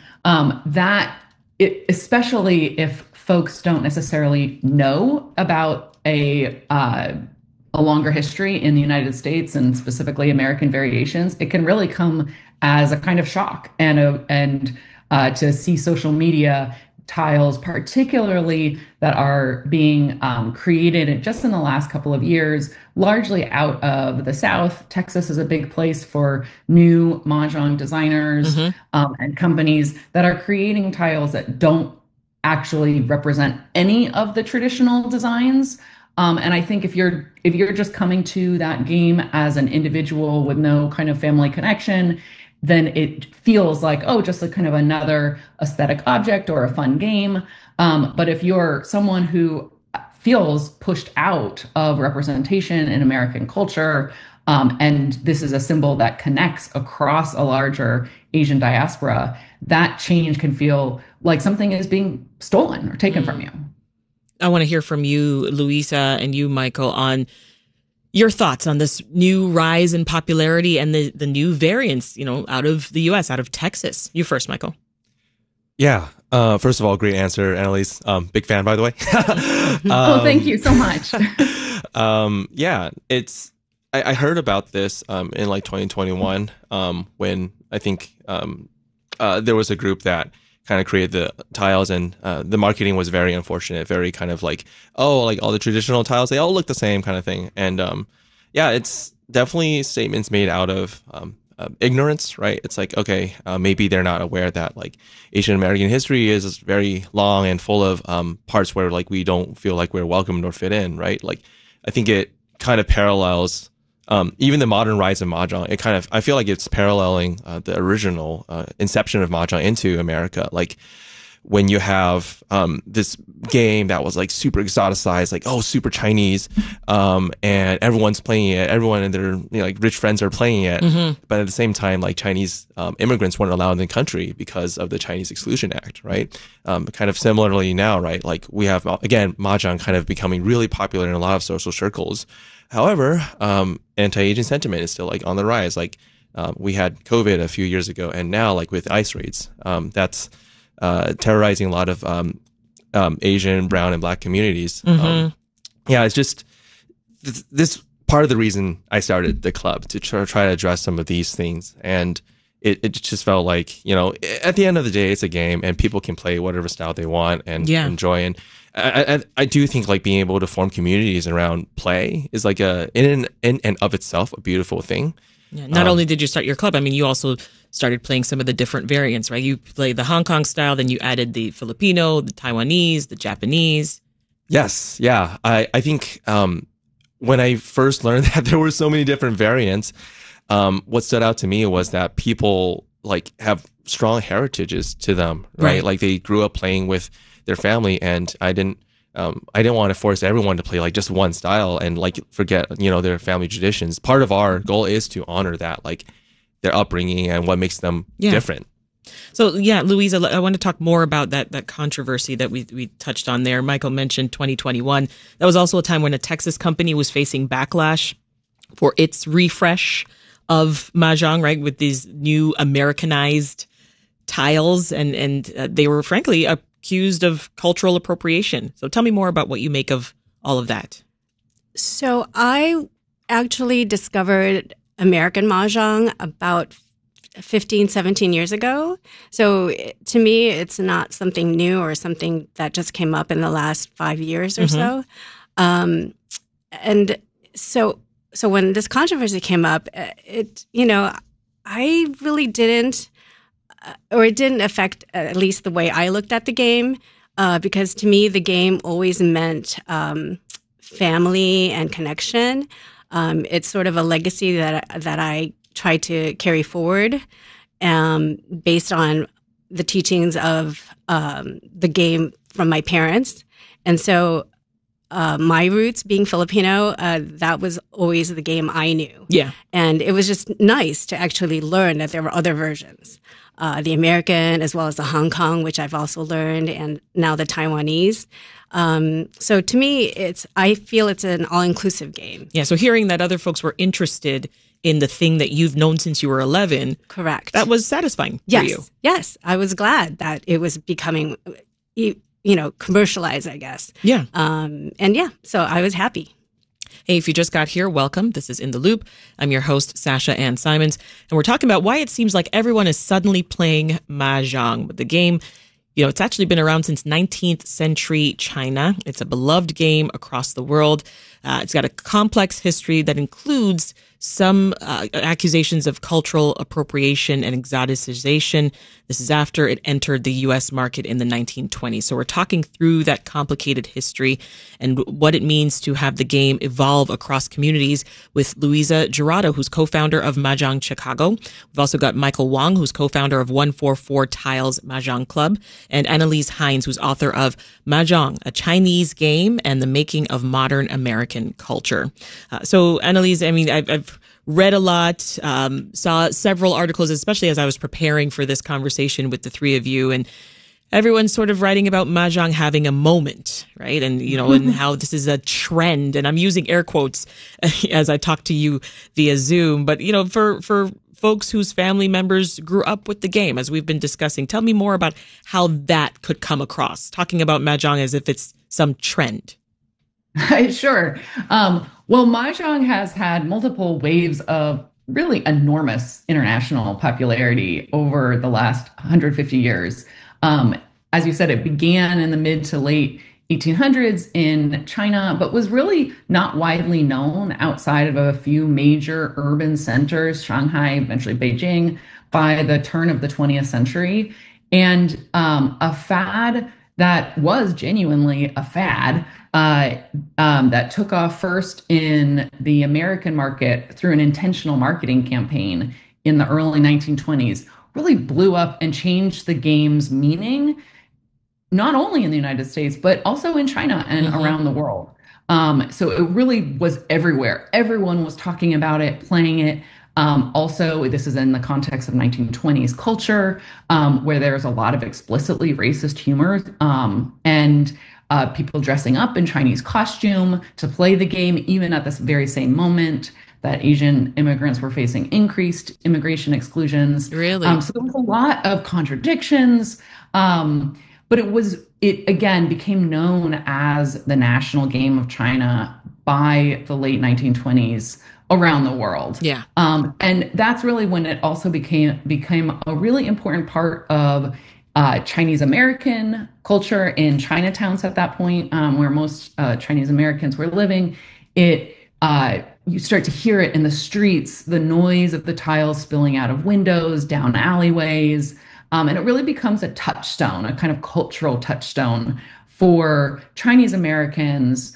Speaker 17: especially if folks don't necessarily know about a longer history in the United States and specifically American variations, it can really come as a kind of shock and to see social media tiles, particularly that are being created just in the last couple of years, largely out of the South. Texas is a big place for new mahjong designers and companies that are creating tiles that don't actually represent any of the traditional designs. And I think if you're just coming to that game as an individual with no kind of family connection, then it feels like, just a kind of another aesthetic object or a fun game. But if you're someone who feels pushed out of representation in American culture, and this is a symbol that connects across a larger Asian diaspora, that change can feel like something is being stolen or taken from you.
Speaker 8: I want to hear from you, Louisa, and you, Michael, on your thoughts on this new rise in popularity and the new variants, out of the U.S., out of Texas. You first, Michael.
Speaker 18: Yeah. First of all, great answer, Annalise. Big fan, by the way.
Speaker 17: Thank you so much.
Speaker 18: Yeah, I heard about this in like 2021 when I think there was a group that kind of created the tiles, and the marketing was very unfortunate, very kind of like, like all the traditional tiles, they all look the same kind of thing. And it's definitely statements made out of ignorance, right? It's like, okay, maybe they're not aware that like Asian American history is very long and full of parts where like we don't feel like we're welcomed or fit in, right? Like I think it kind of parallels even the modern rise of mahjong. I feel like it's paralleling the original inception of mahjong into America. Like when you have this game that was like super exoticized, like super Chinese, and everyone's playing it. Everyone and their like rich friends are playing it, but at the same time, like Chinese immigrants weren't allowed in the country because of the Chinese Exclusion Act, right? Kind of similarly now, right? Like we have again mahjong kind of becoming really popular in a lot of social circles. However, anti-Asian sentiment is still like on the rise. Like we had COVID a few years ago, and now like with ICE raids, that's terrorizing a lot of Asian, brown, and Black communities. It's just this part of the reason I started the club, to try to address some of these things. And it just felt like, at the end of the day, it's a game and people can play whatever style they want and enjoy. And I do think like being able to form communities around play is like in and of itself a beautiful thing.
Speaker 8: Yeah, not only did you start your club, I mean, you also started playing some of the different variants, right? You played the Hong Kong style, then you added the Filipino, the Taiwanese, the Japanese.
Speaker 18: Yes, yeah. I think when I first learned that there were so many different variants, what stood out to me was that people like have strong heritages to them, right? Like they grew up playing with their family, and I didn't want to force everyone to play like just one style and like forget, their family traditions. Part of our goal is to honor that, like their upbringing and what makes them different.
Speaker 8: So Louisa, I want to talk more about that controversy that we touched on there. Michael mentioned 2021. That was also a time when a Texas company was facing backlash for its refresh of mahjong, right? With these new Americanized tiles, and they were frankly accused of cultural appropriation. So tell me more about what you make of all of that.
Speaker 16: So I actually discovered American mahjong about 15, 17 years ago. So to me, it's not something new or something that just came up in the last 5 years or so. And so when this controversy came up, I really didn't, or it didn't affect at least the way I looked at the game, because to me, the game always meant family and connection. It's sort of a legacy that I try to carry forward, based on the teachings of the game from my parents. And so my roots being Filipino, that was always the game I knew.
Speaker 4: Yeah.
Speaker 16: And it was just nice to actually learn that there were other versions. The American as well as the Hong Kong, which I've also learned, and now the Taiwanese. So to me, I feel it's an all-inclusive game.
Speaker 8: Yeah, so hearing that other folks were interested in the thing that you've known since you were 11.
Speaker 16: Correct.
Speaker 8: That was satisfying
Speaker 16: yes.
Speaker 8: for you.
Speaker 16: Yes, I was glad that it was becoming, commercialized, I guess.
Speaker 8: Yeah.
Speaker 16: So I was happy.
Speaker 8: Hey, if you just got here, welcome. This is In the Loop. I'm your host, Sasha Ann Simons, and we're talking about why it seems like everyone is suddenly playing Mahjong. But the game, it's actually been around since 19th century China. It's a beloved game across the world. It's got a complex history that includes some accusations of cultural appropriation and exoticization. This is after it entered the U.S. market in the 1920s. So we're talking through that complicated history and what it means to have the game evolve across communities with Louisa Jurado, who's co-founder of Mahjong Chicago. We've also got Michael Wong, who's co-founder of 144 Tiles Mahjong Club, and Annalise Hines, who's author of Mahjong, a Chinese game and the making of modern American culture. So Annalise, I've read a lot, saw several articles, especially as I was preparing for this conversation with the three of you, and everyone's sort of writing about Mahjong having a moment, right? And, and how this is a trend, and I'm using air quotes as I talk to you via Zoom, but, for folks whose family members grew up with the game, as we've been discussing, tell me more about how that could come across, talking about Mahjong as if it's some trend.
Speaker 17: Sure. Well, Mahjong has had multiple waves of really enormous international popularity over the last 150 years. As you said, it began in the mid to late 1800s in China, but was really not widely known outside of a few major urban centers, Shanghai, eventually Beijing, by the turn of the 20th century. And a fad that was genuinely a fad that took off first in the American market through an intentional marketing campaign in the early 1920s, really blew up and changed the game's meaning, not only in the United States, but also in China and around the world. So it really was everywhere. Everyone was talking about it, playing it. Also, this is in the context of 1920s culture, where there's a lot of explicitly racist humor, and people dressing up in Chinese costume to play the game, even at this very same moment that Asian immigrants were facing increased immigration exclusions.
Speaker 8: Really?
Speaker 17: So there was a lot of contradictions, but it again became known as the national game of China by the late 1920s around the world.
Speaker 8: Yeah.
Speaker 17: And that's really when it also became a really important part of Chinese American culture in Chinatowns at that point, where most Chinese Americans were living. You start to hear it in the streets, the noise of the tiles spilling out of windows, down alleyways. And it really becomes a touchstone, a kind of cultural touchstone for Chinese Americans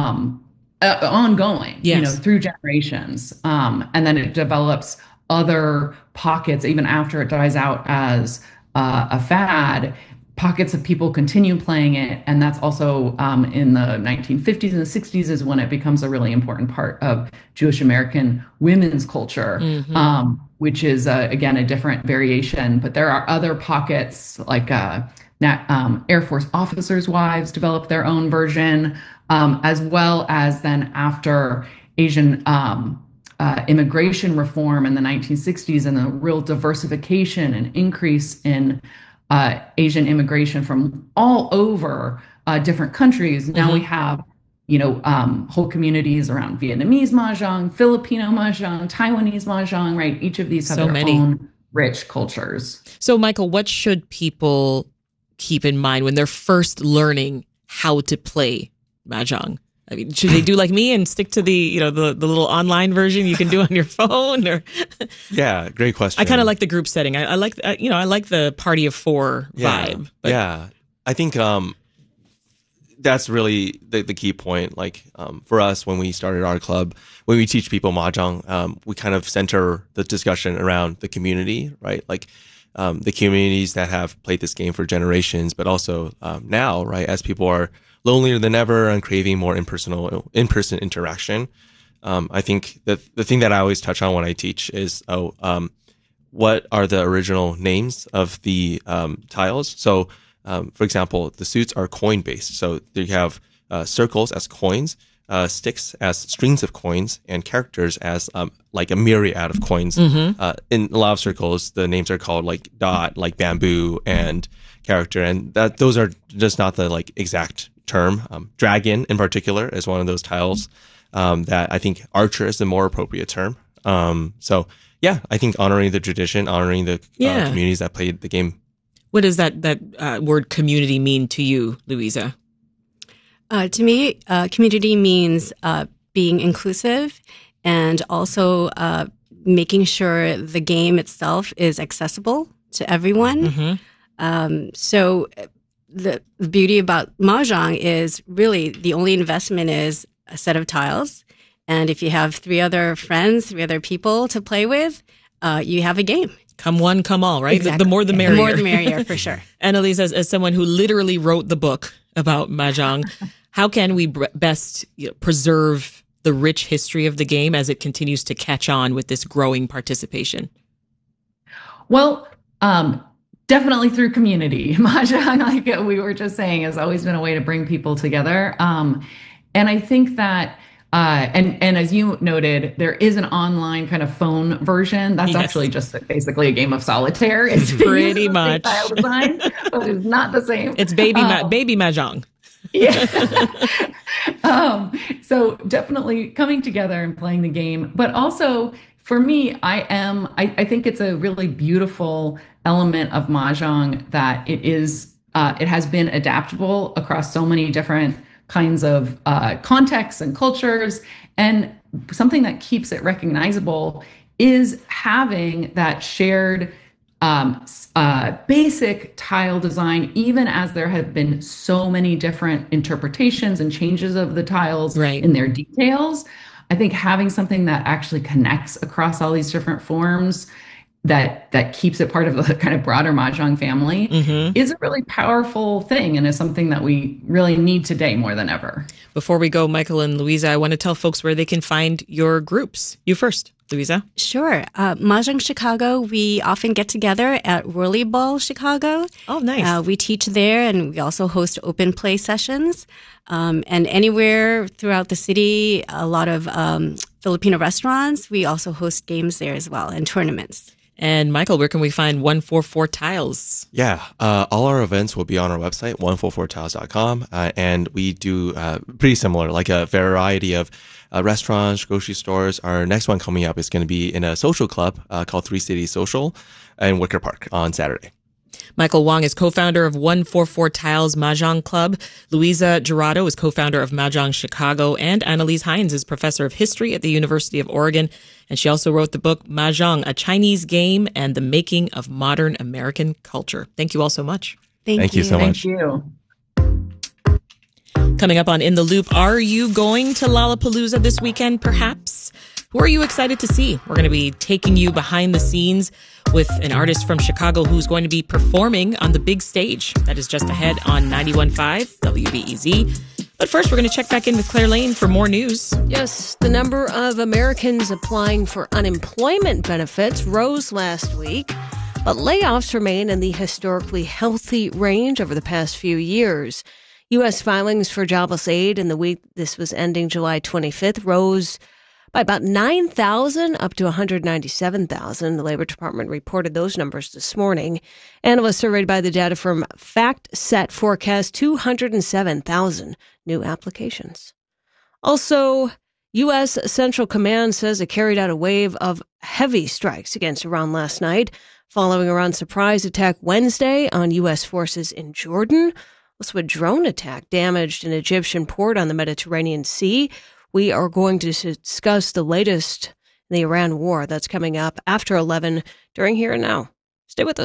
Speaker 17: ongoing,
Speaker 8: yes,
Speaker 17: through generations. And then it develops other pockets, even after it dies out as a fad. Pockets of people continue playing it. And that's also in the 1950s and the 60s is when it becomes a really important part of Jewish American women's culture, which is, again, a different variation. But there are other pockets like Air Force officers' wives developed their own version, as well as then after Asian immigration reform in the 1960s and the real diversification and increase in Asian immigration from all over different countries. Now we have, whole communities around Vietnamese Mahjong, Filipino Mahjong, Taiwanese Mahjong, right? Each of these have their own rich cultures.
Speaker 8: So, Michael, what should people keep in mind when they're first learning how to play Mahjong? I mean, should they do like me and stick to the little online version you can do on your phone? Or
Speaker 18: yeah, great question.
Speaker 8: I kind of like the group setting. I like I like the party of four vibe.
Speaker 18: But yeah, I think that's really the key point. Like for us, when we started our club, when we teach people Mahjong, we kind of center the discussion around the community, right? Like the communities that have played this game for generations, but also now, right, as people are lonelier than ever and craving more in-person interaction. I think that the thing that I always touch on when I teach is, what are the original names of the tiles? So, for example, the suits are coin-based. So you have circles as coins, sticks as strings of coins, and characters as like a myriad of coins. In a lot of circles, the names are called like dot, like bamboo, and character, and those are just not the like exact term. Dragon, in particular, is one of those tiles that I think archer is the more appropriate term. So yeah, I think honoring the tradition, honoring the communities that played the game.
Speaker 8: What does that word community mean to you, Louisa?
Speaker 16: To me, community means being inclusive and also making sure the game itself is accessible to everyone. So the beauty about Mahjong is really the only investment is a set of tiles. And if you have 3 other friends, 3 other people to play with, you have a game.
Speaker 8: Come one, come all, right?
Speaker 16: Exactly.
Speaker 8: The more the merrier.
Speaker 16: The more the merrier, for sure.
Speaker 8: Annalise, as someone who literally wrote the book about Mahjong, how can we best preserve the rich history of the game as it continues to catch on with this growing participation?
Speaker 17: Well, definitely through community. Mahjong, like we were just saying, has always been a way to bring people together. And I think that and as you noted, there is an online kind of phone version. That's actually just basically a game of solitaire. It's
Speaker 8: pretty much
Speaker 17: tile design, but it's not the same.
Speaker 8: It's baby Mahjong.
Speaker 17: Yeah. So definitely coming together and playing the game, but also for me, I think it's a really beautiful element of Mahjong that it has been adaptable across so many different kinds of contexts and cultures. And something that keeps it recognizable is having that shared basic tile design, even as there have been so many different interpretations and changes of the tiles in their details. I think having something that actually connects across all these different forms that keeps it part of the kind of broader Mahjong family is a really powerful thing, and is something that we really need today more than ever.
Speaker 8: Before we go, Michael and Louisa, I want to tell folks where they can find your groups. You first, Louisa.
Speaker 16: Sure. Mahjong Chicago, we often get together at Whirly Ball Chicago.
Speaker 8: Oh, nice.
Speaker 16: We teach there, and we also host open play sessions. And anywhere throughout the city, a lot of Filipino restaurants, we also host games there as well, and tournaments.
Speaker 8: And Michael, where can we find 144 Tiles?
Speaker 18: Yeah, all our events will be on our website, 144tiles.com. And we do pretty similar, like a variety of restaurants, grocery stores. Our next one coming up is going to be in a social club called 3 Cities Social in Wicker Park on Saturday.
Speaker 8: Michael Wong is co-founder of 144 Tiles Mahjong Club. Louisa Jurado is co-founder of Mahjong Chicago. And Annalise Hines is professor of history at the University of Oregon. And she also wrote the book Mahjong, A Chinese Game and the Making of Modern American Culture. Thank you all so much.
Speaker 16: Thank you
Speaker 18: so much.
Speaker 17: Thank you.
Speaker 8: Coming up on In the Loop, are you going to Lollapalooza this weekend, perhaps? Who are you excited to see? We're going to be taking you behind the scenes with an artist from Chicago who's going to be performing on the big stage. That is just ahead on 91.5 WBEZ. But first, we're going to check back in with Claire Lane for more news.
Speaker 4: Yes, the number of Americans applying for unemployment benefits rose last week, but layoffs remain in the historically healthy range over the past few years. U.S. filings for jobless aid in the week this was ending July 25th rose by about 9,000 up to 197,000. The Labor Department reported those numbers this morning. Analysts surveyed by the data firm FactSet forecast 207,000 new applications. Also, U.S. Central Command says it carried out a wave of heavy strikes against Iran last night, following Iran's surprise attack Wednesday on U.S. forces in Jordan. Also, a drone attack damaged an Egyptian port on the Mediterranean Sea. We are going to discuss the latest in the Iran war that's coming up after 11 during Here and Now. Stay with us.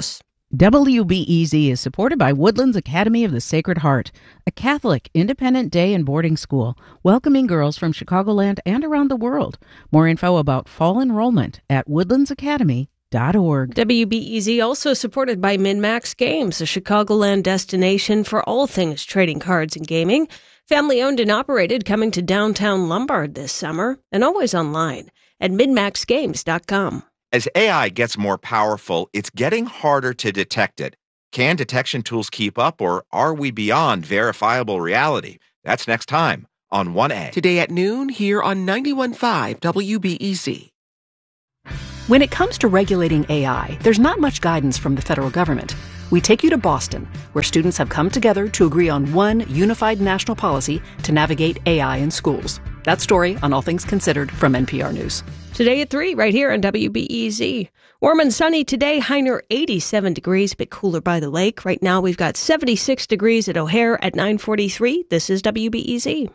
Speaker 7: WBEZ is supported by Woodlands Academy of the Sacred Heart, a Catholic independent day and boarding school welcoming girls from Chicagoland and around the world. More info about fall enrollment at woodlandsacademy.org.
Speaker 4: WBEZ also supported by MinMax Games, a Chicagoland destination for all things trading cards and gaming. Family owned and operated, coming to downtown Lombard this summer and always online at minmaxgames.com.
Speaker 5: As AI gets more powerful, it's getting harder to detect it. Can detection tools keep up, or are we beyond verifiable reality? That's next time on 1A.
Speaker 6: Today at noon here on 91.5 WBEZ.
Speaker 19: When it comes to regulating AI, there's not much guidance from the federal government. We take you to Boston, where students have come together to agree on one unified national policy to navigate AI in schools. That story on All Things Considered from NPR News.
Speaker 4: Today at 3, right here on WBEZ. Warm and sunny today, high near 87 degrees, a bit cooler by the lake. Right now we've got 76 degrees at O'Hare at 9:43. This is WBEZ.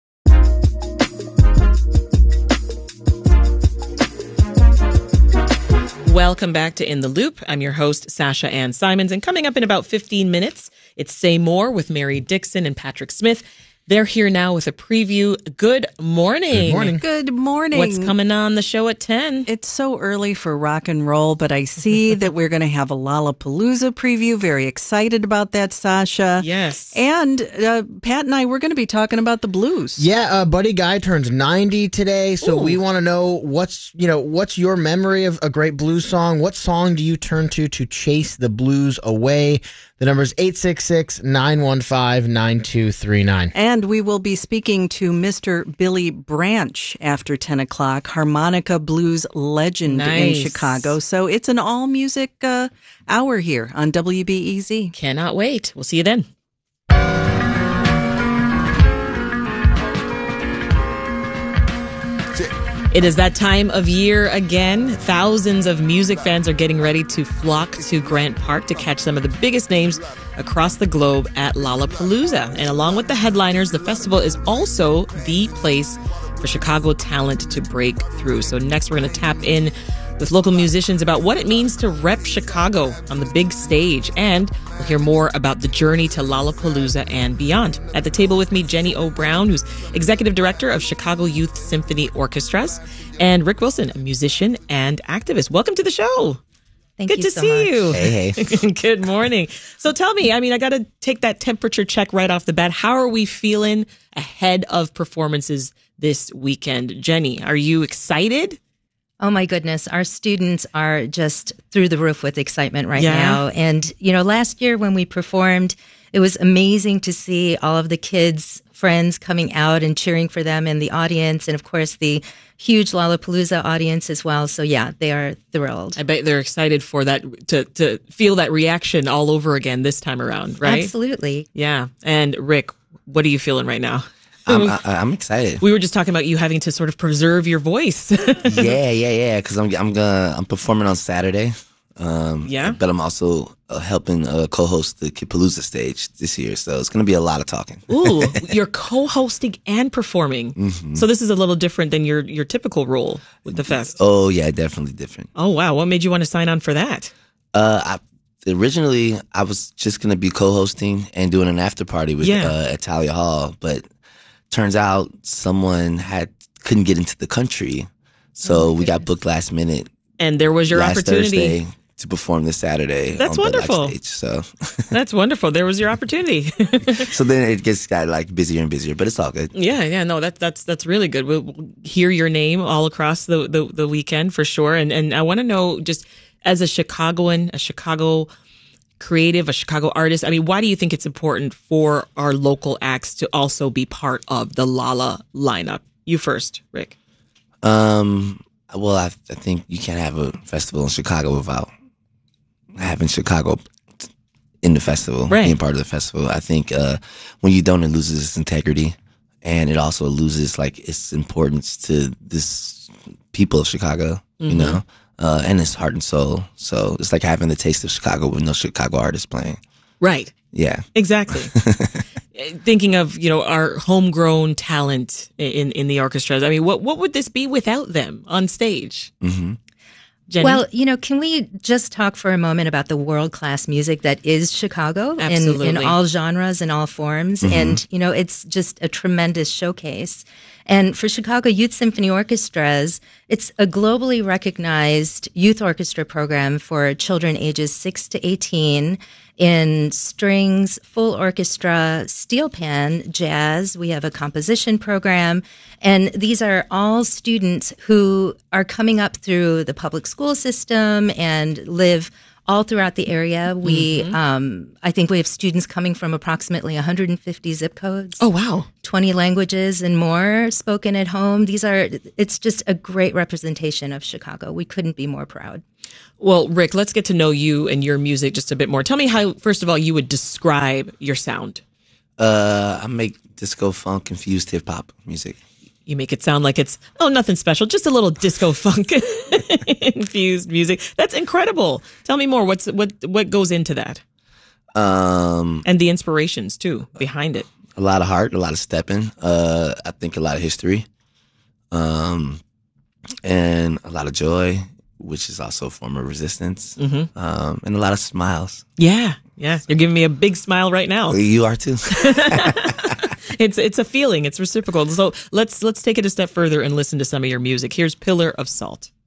Speaker 8: Welcome back to In the Loop. I'm your host, Sasha Ann Simons, and coming up in about 15 minutes, it's Say More with Mary Dixon and Patrick Smith. They're here now with a preview. Good morning.
Speaker 15: Good morning. Good morning.
Speaker 8: What's coming on the show at 10?
Speaker 15: It's so early for rock and roll, but I see that we're going to have a Lollapalooza preview. Very excited about that, Sasha.
Speaker 8: Yes.
Speaker 15: And Pat and I, we're going to be talking about the blues.
Speaker 14: Yeah, Buddy Guy turns 90 today, so we want to know what's your memory of a great blues song? What song do you turn to chase the blues away? The number is 866-915-9239.
Speaker 15: And we will be speaking to Mr. Billy Branch after 10 o'clock, harmonica blues legend in Chicago. So it's an all-music hour here on WBEZ.
Speaker 8: Cannot wait. We'll see you then. It is that time of year again. Thousands of music fans are getting ready to flock to Grant Park to catch some of the biggest names across the globe at Lollapalooza. And along with the headliners, the festival is also the place for Chicago talent to break through. So next, we're going to tap in with local musicians about what it means to rep Chicago on the big stage. And we'll hear more about the journey to Lollapalooza and beyond. At the table with me, Jenny O. Brown, who's Executive Director of Chicago Youth Symphony Orchestras, and Rick Wilson, a musician and activist. Welcome to the show.
Speaker 20: Thank
Speaker 8: Good
Speaker 20: you
Speaker 8: to
Speaker 20: so
Speaker 8: see you.
Speaker 20: much.
Speaker 14: Hey.
Speaker 8: Good morning. So tell me, I got to take that temperature check right off the bat. How are we feeling ahead of performances this weekend? Jenny, are you excited?
Speaker 20: Oh my goodness. Our students are just through the roof with excitement right now. And, last year when we performed, it was amazing to see all of the kids' friends coming out and cheering for them in the audience. And of course, the huge Lollapalooza audience as well. So yeah, they are thrilled.
Speaker 8: I bet they're excited for that, to feel that reaction all over again this time around, right?
Speaker 20: Absolutely.
Speaker 8: Yeah. And Rick, what are you feeling right now?
Speaker 21: I'm excited.
Speaker 8: We were just talking about you having to sort of preserve your voice.
Speaker 21: Yeah. Because I'm performing on Saturday. But I'm also helping co-host the Kidpalooza stage this year, so it's going to be a lot of talking.
Speaker 8: Ooh, you're co-hosting and performing. Mm-hmm. So this is a little different than your typical role with the fest.
Speaker 21: Oh yeah, definitely different.
Speaker 8: Oh wow, what made you want to sign on for that?
Speaker 21: Originally I was just going to be co-hosting and doing an after party with at Talia Hall, but turns out someone couldn't get into the country, so we got booked last minute.
Speaker 8: And there was your opportunity
Speaker 21: Thursday to perform this Saturday.
Speaker 8: That's
Speaker 21: on
Speaker 8: wonderful.
Speaker 21: Stage, so
Speaker 8: that's wonderful. There was your opportunity.
Speaker 21: So then it got like busier and busier, but it's all good.
Speaker 8: Yeah. No, that's really good. We'll hear your name all across the weekend for sure. And I want to know, just as a Chicagoan, a Chicago creative, a Chicago artist, why do you think it's important for our local acts to also be part of the Lolla lineup? You first, Rick.
Speaker 21: Well, I think you can't have a festival in Chicago without having Chicago in the festival, being part of the festival. I think when you don't, it loses its integrity, and it also loses its importance to this people of Chicago, and its heart and soul. So it's like having the taste of Chicago with no Chicago artists playing.
Speaker 8: Right.
Speaker 21: Yeah.
Speaker 8: Exactly. Thinking of, our homegrown talent in the orchestras. What would this be without them on stage?
Speaker 21: Mm-hmm.
Speaker 8: Jenny?
Speaker 20: Well, can we just talk for a moment about the world-class music that is Chicago in all genres and all forms?
Speaker 21: Mm-hmm.
Speaker 20: And, it's just a tremendous showcase. And for Chicago Youth Symphony Orchestras, it's a globally recognized youth orchestra program for children ages 6 to 18 in strings, full orchestra, steel pan, jazz. We have a composition program. And these are all students who are coming up through the public school system and live all throughout the area. We, I think we have students coming from approximately 150 zip codes.
Speaker 8: Oh, wow.
Speaker 20: 20 languages and more spoken at home. It's just a great representation of Chicago. We couldn't be more proud.
Speaker 8: Well, Rick, let's get to know you and your music just a bit more. Tell me how, first of all, you would describe your sound.
Speaker 21: I make disco funk infused hip hop music.
Speaker 8: You make it sound like it's, nothing special, just a little disco funk infused music. That's incredible. Tell me more. What goes into that? And the inspirations, too, behind it.
Speaker 21: A lot of heart, a lot of stepping. I think a lot of history. And a lot of joy, which is also a form of resistance. And a lot of smiles.
Speaker 8: Yeah. You're giving me a big smile right now.
Speaker 21: You are, too.
Speaker 8: It's a feeling. It's reciprocal. So let's take it a step further and listen to some of your music. Here's Pillar of Salt.